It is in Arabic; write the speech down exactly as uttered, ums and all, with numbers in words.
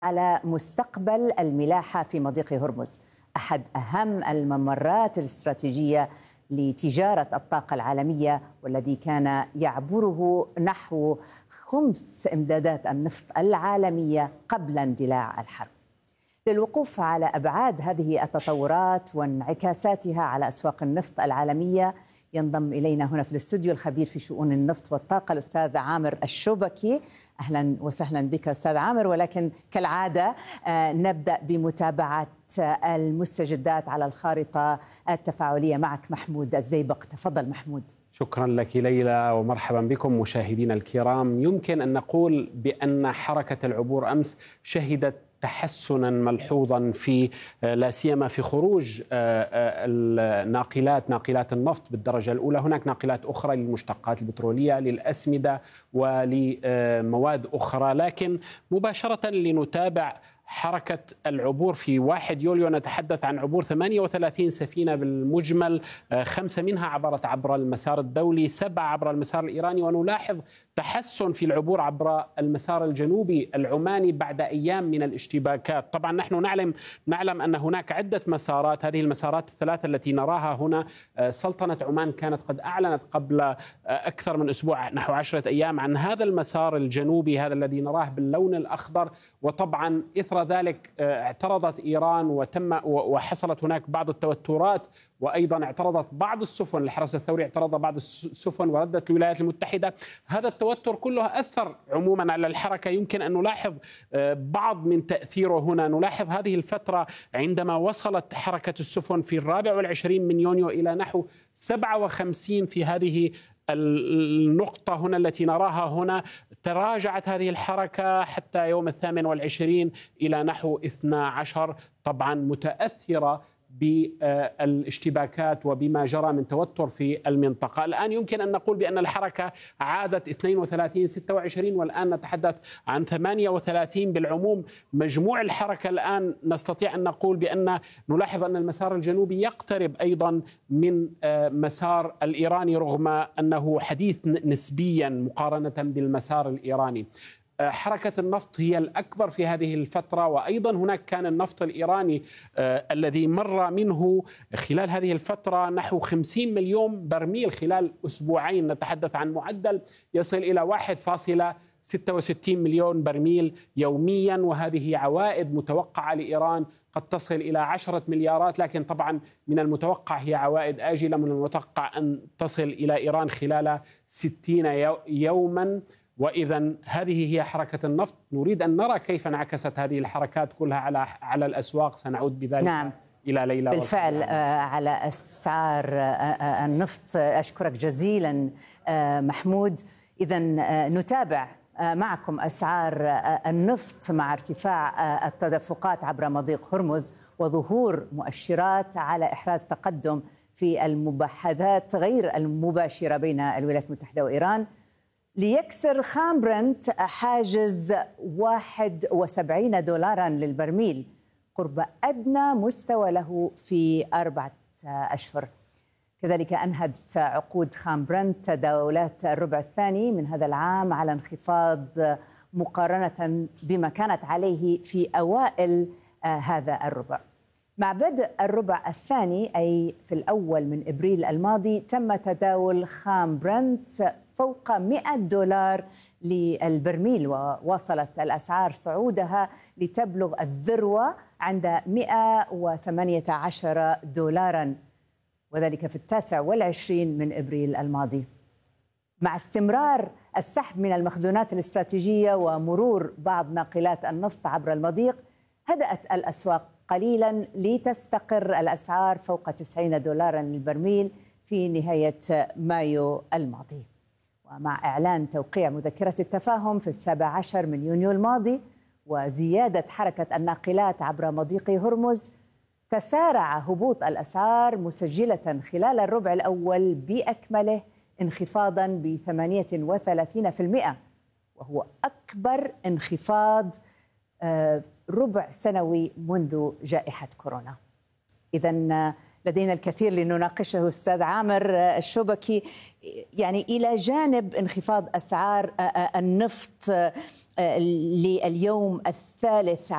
على مستقبل الملاحة في مضيق هرمز، أحد أهم الممرات الاستراتيجية لتجارة الطاقة العالمية، والذي كان يعبره نحو خمس إمدادات النفط العالمية قبل اندلاع الحرب. للوقوف على أبعاد هذه التطورات وانعكاساتها على أسواق النفط العالمية ينضم إلينا هنا في الاستوديو الخبير في شؤون النفط والطاقة الأستاذ عامر الشوبكي. أهلا وسهلا بك أستاذ عامر، ولكن كالعادة نبدأ بمتابعة المستجدات على الخارطة التفاعلية معك محمود الزيبق. تفضل محمود. شكرا لك ليلى ومرحبا بكم مشاهدينا الكرام. يمكن أن نقول بأن حركة العبور أمس شهدت تحسنا ملحوظا في لا سيما في خروج الناقلات ناقلات النفط بالدرجه الاولى. هناك ناقلات اخرى للمشتقات البتروليه، للاسمده ولمواد اخرى، لكن مباشره لنتابع حركة العبور في واحد يوليو. نتحدث عن عبور ثمانية وثلاثين سفينة بالمجمل، خمسة منها عبرت عبر المسار الدولي، سبعة عبر المسار الإيراني، ونلاحظ تحسن في العبور عبر المسار الجنوبي العماني بعد أيام من الاشتباكات. طبعا نحن نعلم نعلم أن هناك عدة مسارات، هذه المسارات الثلاثة التي نراها هنا سلطنة عمان كانت قد أعلنت قبل أكثر من أسبوع نحو عشرة أيام عن هذا المسار الجنوبي، هذا الذي نراه باللون الأخضر. وطبعا إثر ذلك اعترضت إيران وتم وحصلت هناك بعض التوترات، وأيضا اعترضت بعض السفن، الحرس الثوري اعترض بعض السفن وردت الولايات المتحدة. هذا التوتر كله أثر عموما على الحركة. يمكن أن نلاحظ بعض من تأثيره هنا. نلاحظ هذه الفترة عندما وصلت حركة السفن في الرابع والعشرين من يونيو إلى نحو سبعة وخمسين في هذه النقطة هنا التي نراها هنا، تراجعت هذه الحركة حتى يوم الثامن والعشرين إلى نحو اثني عشر، طبعا متأثرة بالاشتباكات وبما جرى من توتر في المنطقة. الآن يمكن أن نقول بأن الحركة عادت اثنين وثلاثين ستة وعشرين، والآن نتحدث عن ثمانية وثلاثين بالعموم. مجموع الحركة الآن نستطيع أن نقول بأن نلاحظ أن المسار الجنوبي يقترب أيضا من مسار الإيراني، رغم أنه حديث نسبيا مقارنة بالمسار الإيراني. حركة النفط هي الأكبر في هذه الفترة، وأيضا هناك كان النفط الإيراني آه الذي مر منه خلال هذه الفترة نحو خمسين مليون برميل خلال أسبوعين. نتحدث عن معدل يصل إلى واحد فاصلة ستة وستين مليون برميل يوميا، وهذه عوائد متوقعة لإيران قد تصل إلى عشرة مليارات، لكن طبعا من المتوقع هي عوائد آجلة، من المتوقع أن تصل إلى إيران خلال ستين يوما. وإذا هذه هي حركة النفط. نريد أن نرى كيف انعكست هذه الحركات كلها على على الأسواق. سنعود بذلك نعم. إلى ليلى بالفعل على أسعار النفط. أشكرك جزيلا محمود. إذا نتابع معكم أسعار النفط مع ارتفاع التدفقات عبر مضيق هرمز وظهور مؤشرات على إحراز تقدم في المباحثات غير المباشرة بين الولايات المتحدة وإيران، ليكسر خام برنت حاجز واحد وسبعين دولارا للبرميل، قرب أدنى مستوى له في أربعة أشهر. كذلك أنهت عقود خام برنت تداولات الربع الثاني من هذا العام على انخفاض مقارنة بما كانت عليه في أوائل هذا الربع. مع بدء الربع الثاني أي في الأول من إبريل الماضي تم تداول خام برنت فوق مئة دولار للبرميل، ووصلت الأسعار صعودها لتبلغ الذروة عند مئة وثمانية عشر دولارا، وذلك في التاسع والعشرين من إبريل الماضي. مع استمرار السحب من المخزونات الاستراتيجية ومرور بعض ناقلات النفط عبر المضيق، هدأت الأسواق قليلا لتستقر الأسعار فوق تسعين دولارا للبرميل في نهاية مايو الماضي. ومع إعلان توقيع مذكرة التفاهم في السابع عشر من يونيو الماضي وزيادة حركة الناقلات عبر مضيق هرمز، تسارع هبوط الأسعار مسجلة خلال الربع الأول بأكمله انخفاضا ب ثمانية وثلاثين بالمئة، وهو أكبر انخفاض ربع سنوي منذ جائحة كورونا. إذن لدينا الكثير لنناقشه أستاذ عامر الشوبكي. يعني إلى جانب انخفاض أسعار النفط لليوم الثالث